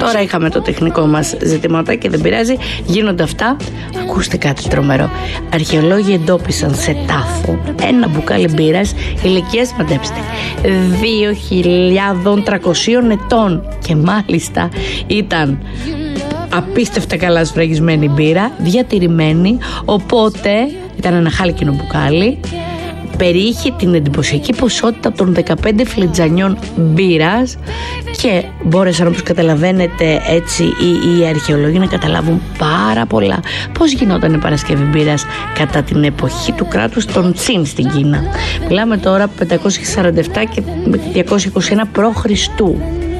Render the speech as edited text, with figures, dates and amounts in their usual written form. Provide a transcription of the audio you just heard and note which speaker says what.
Speaker 1: Τώρα είχαμε το τεχνικό μας ζητήματα και δεν πειράζει, γίνονται αυτά. Ακούστε κάτι τρομερό. Αρχαιολόγοι εντόπισαν σε τάφο ένα μπουκάλι μπύρας ηλικίας, μαντέψτε, 2.300 ετών, και μάλιστα ήταν απίστευτα καλά σφραγισμένη μπύρα, διατηρημένη, οπότε ήταν ένα χάλκινο μπουκάλι. Περιείχε την εντυπωσιακή ποσότητα των 15 φλιτζανιών μπύρας και μπόρεσαν, όπως καταλαβαίνετε, έτσι οι αρχαιολόγοι να καταλάβουν πάρα πολλά πώς γινόταν η παρασκευή μπύρας κατά την εποχή του κράτους των Τσιν στην Κίνα. Μιλάμε τώρα 547 και 221 π.Χ.